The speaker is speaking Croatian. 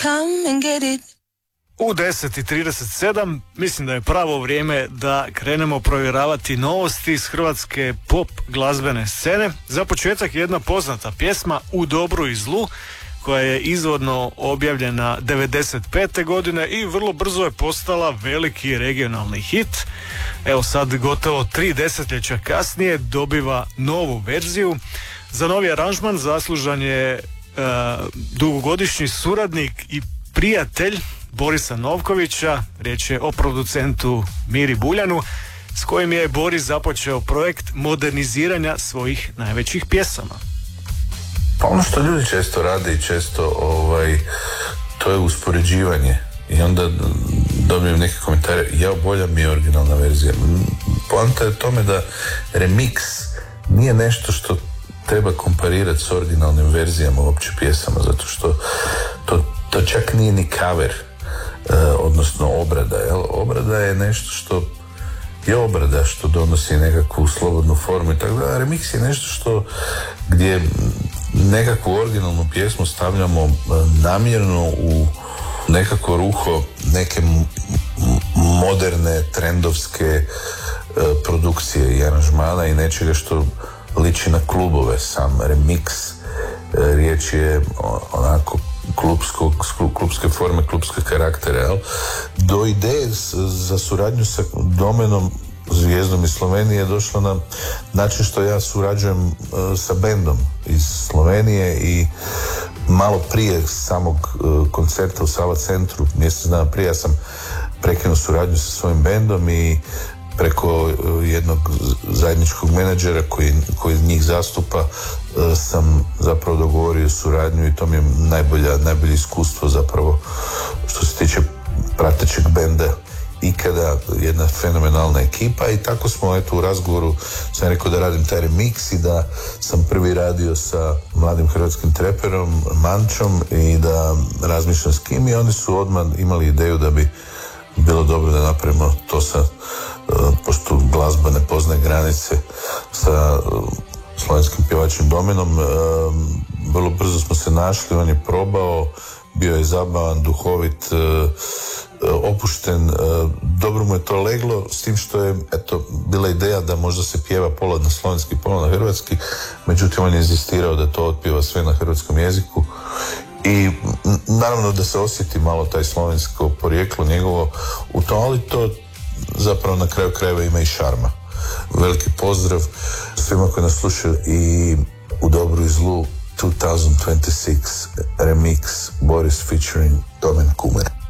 come and get it. U 10:37 mislim da je pravo vrijeme da krenemo provjeravati novosti iz hrvatske pop glazbene scene. Za početak jedna poznata pjesma U dobru i zlu, koja je izvorno objavljena 95. godine i vrlo brzo je postala veliki regionalni hit. Evo sad gotovo 3 desetljeća kasnije dobiva novu verziju. Za novi aranžman zaslužan je dugogodišnji suradnik i prijatelj Borisa Novkovića. Riječ je o producentu Miri Buljanu, s kojim je Boris započeo projekt moderniziranja svojih najvećih pjesama. Pa ono što ljudi često rade i često to je uspoređivanje i onda dobijem neke komentare, bolja mi je originalna verzija. Poanta je u tome da remix nije nešto što treba komparirati s originalnim verzijama uopće pjesama, zato što to čak nije ni cover, odnosno obrada. Obrada je nešto što je obrada, što donosi nekakvu slobodnu formu i tako da. Remix je nešto gdje nekakvu originalnu pjesmu stavljamo namjerno u nekako ruho neke moderne, trendovske produkcije i aranžmana i nečega što liči na klubove. Sam remix, riječ je onako klubske forme, klubske karaktere. Do ideje za suradnju sa Domenom, zvijezdom iz Slovenije, je došla na način što ja surađujem sa bendom iz Slovenije i malo prije samog koncerta u Sava centru, mjesec dana prije, ja sam prekinuo suradnju sa svojim bendom i preko jednog zajedničkog menadžera koji njih zastupa sam zapravo dogovorio suradnju i to mi je najbolje iskustvo zapravo što se tiče pratećeg benda ikada, jedna fenomenalna ekipa i tako smo u razgovoru sam rekao da radim taj remix i da sam prvi radio sa mladim hrvatskim treperom Mančom i da razmišljam s kim i oni su odmah imali ideju da bi bilo dobro da napravimo to sa, pošto glazba ne poznaje granice, sa slovenskim pjevačem Domenom. Vrlo brzo smo se našli, on je probao, bio je zabavan, duhovit, opušten, dobro mu je to leglo, s tim što je bila ideja da možda se pjeva pola na slovenski, pola na hrvatski, međutim on je inzistirao da to otpjeva sve na hrvatskom jeziku i naravno da se osjeti malo taj slovensko porijeklo njegovo u to, ali to zapravo na kraju krajeva ima i šarma. Veliki pozdrav svima koji nas slušaju i U dobru i zlu 2026 remix Boris featuring Domen Kumer.